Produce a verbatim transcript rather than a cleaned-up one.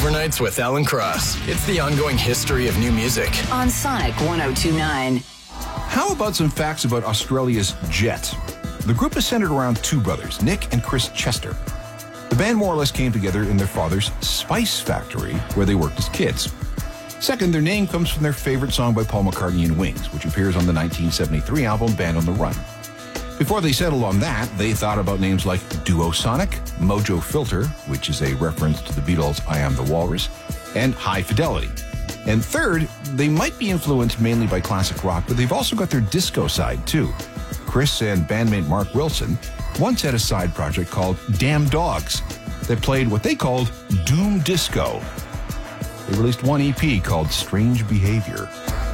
Overnights with Alan Cross. It's the ongoing history of new music. On Sonic one oh two point nine. How about some facts about Australia's Jet? The group is centered around two brothers, Nick and Chris Chester. The band more or less came together in their father's spice factory, where they worked as kids. Second, their name comes from their favorite song by Paul McCartney and Wings, which appears on the nineteen seventy-three album Band on the Run. Before they settled on that, they thought about names like Duosonic, Mojo Filter, which is a reference to the Beatles' I Am the Walrus, and High Fidelity. And third, they might be influenced mainly by classic rock, but they've also got their disco side too. Chris and bandmate Mark Wilson once had a side project called Damn Dogs that played what they called Doom Disco. They released one E P called Strange Behavior.